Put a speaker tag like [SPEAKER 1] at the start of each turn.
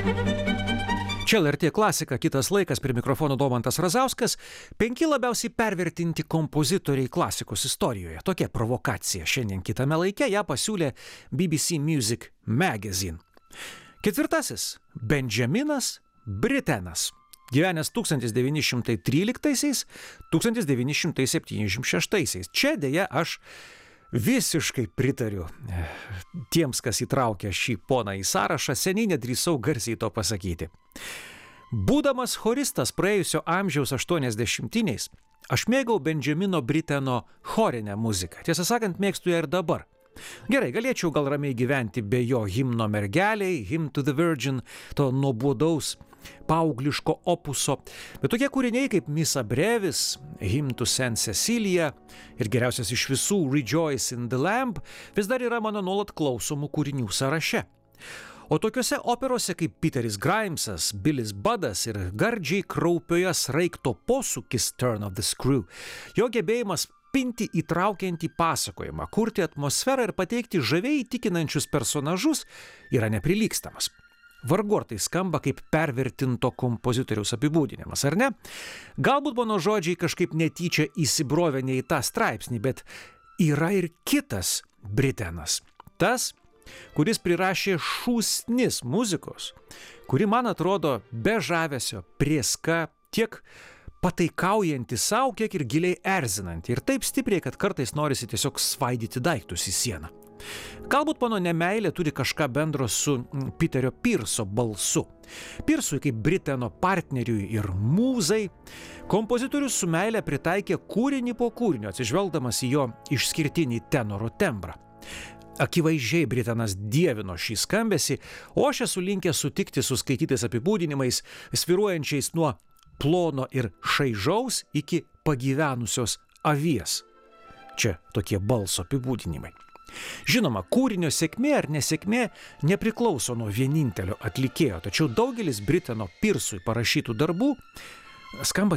[SPEAKER 1] Čia LRT klasika, kitas laikas, prie mikrofono Domantas Razauskas. 5 labiausiai pervertinti kompozitoriai klasikos istorijoje. Tokia provokacija šiandien kitame laike ją pasiūlė BBC Music Magazine. 4. Benjaminas Britenas. Gyvenęs 1913–1976. Čia dėja aš visiškai pritariu tiems, kas įtraukia šį poną į sąrašą, seniai nedrįsau garsiai to pasakyti. Būdamas choristas praėjusio amžiaus 80-iniais, aš mėgau Benjamino Briteno chorinę muziką. Tiesą sakant, mėgstu ją ir dabar. Gerai, galėčiau gal ramiai gyventi be jo himno mergeliai, Hymn to the Virgin, to nuobodaus paaugliško opuso, bet tokie kūriniai kaip Missa Brevis, Hymn to Saint Cecilia ir geriausias iš visų Rejoice in the Lamb vis dar yra mano nuolat klausomų kūrinių sąraše. O tokiuose operose kaip Peteris Grimesas, Billis Buddas ir gardžiai kraupioje sraigto posūkis Turn of the Screw, jo gebėjimas pinti įtraukiantį pasakojimą, kurti atmosferą ir pateikti žaviai įtikinančius personažus yra neprilygstamas. Vargu ar tai skamba kaip pervertinto kompozitoriaus apibūdinimas, ar ne? Galbūt mano žodžiai kažkaip netyčia įsibrovė ne į tą straipsnį, bet yra ir kitas Britenas. Tas, kuris prirašė šūsnis muzikos, kuri man atrodo be žavesio, prieska, tiek pataikaujanti savo, kiek ir giliai erzinanti. Ir taip stipriai, kad kartais norisi tiesiog svaidyti daiktus į sieną. Galbūt mano nemeilė turi kažką bendro su Peterio Pearso balsu. Pearsui kaip Briteno partneriui ir mūzai, kompozitorius su meile pritaikė kūrinį po kūrinio, atsižvelgdamas į jo išskirtinį tenoro tembrą. Akivaizdžiai Britenas dievino šį skambesį, o aš esu linkęs sutikti su skaitytais apibūdinimais, svyruojančiais nuo plono ir šaižaus iki pagyvenusios avies. Čia tokie balso apibūdinimai. Žinoma, kūrinio sėkmė ar nesėkmė nepriklauso nuo vienintelio atlikėjo, tačiau daugelis Briteno Pearsui parašytų darbų skamba